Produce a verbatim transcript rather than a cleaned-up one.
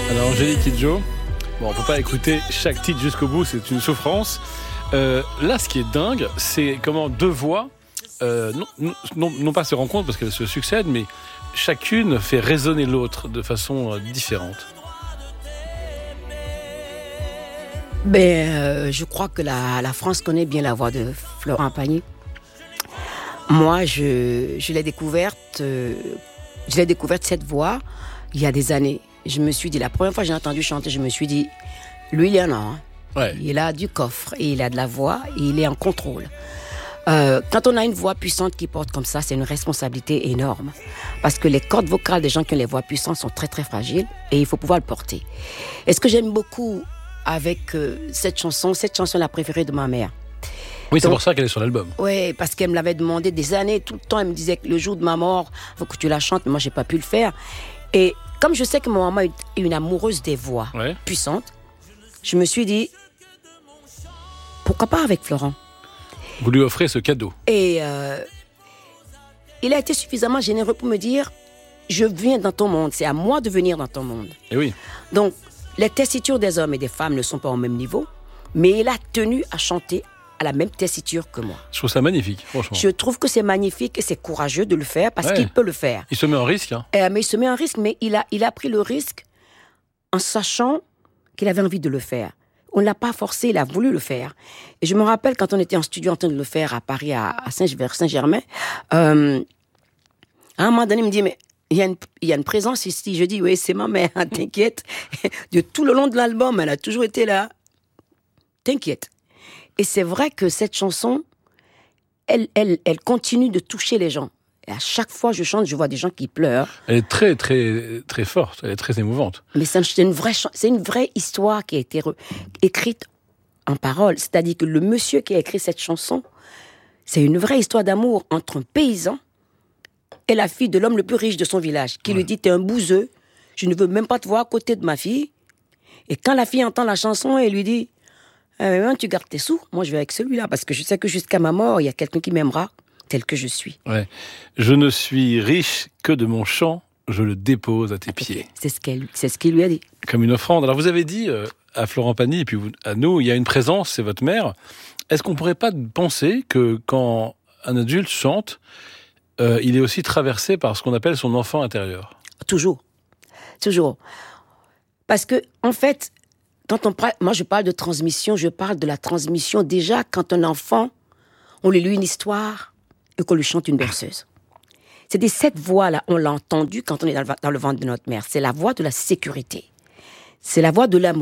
Alors Angélique Kidjo, bon, on peut pas écouter chaque titre jusqu'au bout, c'est une souffrance. Euh, là, ce qui est dingue, c'est comment deux voix, euh, non, non, non pas se rencontrent parce qu'elles se succèdent, mais chacune fait résonner l'autre de façon euh, différente. Ben, euh, je crois que la, la France connaît bien la voix de Florent Pagny. Moi, je, je l'ai découverte, euh, je l'ai découverte cette voix il y a des années. Je me suis dit, la première fois que j'ai entendu chanter, je me suis dit, lui, il en a. Hein. Ouais. Il a du coffre et il a de la voix et il est en contrôle. Euh, quand on a une voix puissante qui porte comme ça, c'est une responsabilité énorme. Parce que les cordes vocales des gens qui ont les voix puissantes sont très très fragiles et il faut pouvoir le porter. Et ce que j'aime beaucoup avec euh, cette chanson, cette chanson est la préférée de ma mère. Oui, c'est Donc, pour ça qu'elle est sur l'album. Oui, parce qu'elle me l'avait demandé des années, tout le temps, elle me disait que le jour de ma mort, il faut que tu la chantes, mais moi, j'ai pas pu le faire. Et comme je sais que ma maman est une amoureuse des voix ouais. puissantes, je me suis dit, pourquoi pas avec Florent ? Vous lui offrez ce cadeau. Et euh, il a été suffisamment généreux pour me dire, je viens dans ton monde, c'est à moi de venir dans ton monde. Et oui. Donc, les tessitures des hommes et des femmes ne sont pas au même niveau, mais il a tenu à chanter à la même tessiture que moi. Je trouve ça magnifique, franchement. Je trouve que c'est magnifique et c'est courageux de le faire parce ouais. qu'il peut le faire. Il se met en risque. Hein. Euh, mais il se met en risque, mais il a, il a pris le risque en sachant qu'il avait envie de le faire. On ne l'a pas forcé, il a voulu le faire. Et je me rappelle quand on était en studio en train de le faire à Paris, à, à Saint-Germain, euh, à un moment donné, il me dit, mais il y a une, il y a une présence ici. Je dis, oui, c'est ma mère, t'inquiète. De tout le long de l'album, elle a toujours été là. T'inquiète. Et c'est vrai que cette chanson, elle, elle, elle continue de toucher les gens. Et à chaque fois que je chante, je vois des gens qui pleurent. Elle est très, très, très forte. Elle est très émouvante. Mais c'est une vraie, c'est une vraie histoire qui a été re- écrite en paroles. C'est-à-dire que le monsieur qui a écrit cette chanson, c'est une vraie histoire d'amour entre un paysan et la fille de l'homme le plus riche de son village, qui ouais. lui dit, t'es un bouseux, je ne veux même pas te voir à côté de ma fille. Et quand la fille entend la chanson, elle lui dit, Euh, tu gardes tes sous, moi je vais avec celui-là, parce que je sais que jusqu'à ma mort, il y a quelqu'un qui m'aimera tel que je suis. Ouais. Je ne suis riche que de mon champ, je le dépose à tes pieds. C'est ce, qu'elle, c'est ce qu'il lui a dit. Comme une offrande. Alors vous avez dit euh, à Florent Pagny, et puis vous, à nous, il y a une présence, c'est votre mère. Est-ce qu'on ne pourrait pas penser que quand un adulte chante, euh, il est aussi traversé par ce qu'on appelle son enfant intérieur ? Toujours. Toujours. Parce que, en fait, quand on parle, moi je parle de transmission, je parle de la transmission déjà quand un enfant, on lui lit une histoire et qu'on lui chante une berceuse. C'est des cette voix-là, on l'a entendu quand on est dans le, dans le ventre de notre mère. C'est la voix de la sécurité. C'est la voix de l'amour.